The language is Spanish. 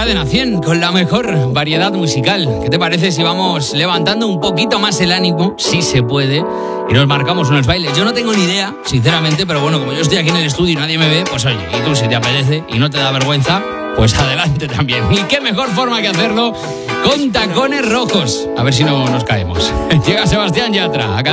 Cadena 100 con la mejor variedad musical. ¿Qué te parece si vamos levantando un poquito más el ánimo, si se puede, y nos marcamos unos bailes? Yo no tengo ni idea, sinceramente, pero bueno, como yo estoy aquí en el estudio y nadie me ve, pues oye, y tú si te apetece y no te da vergüenza, pues adelante también. Y qué mejor forma que hacerlo con tacones rojos. A ver si no nos caemos. Llega Sebastián Yatra a Cadena